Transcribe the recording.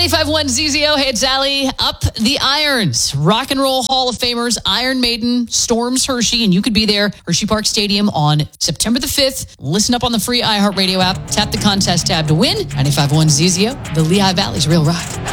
95.1 ZZO. Hey, it's Allie. Up the Irons. Rock and Roll Hall of Famers Iron Maiden storms Hershey, and you could be there, Hershey Park Stadium, on September the 5th. Listen up on the free iHeartRadio app. Tap the contest tab to win. 95.1 ZZO, the Lehigh Valley's Real Rock.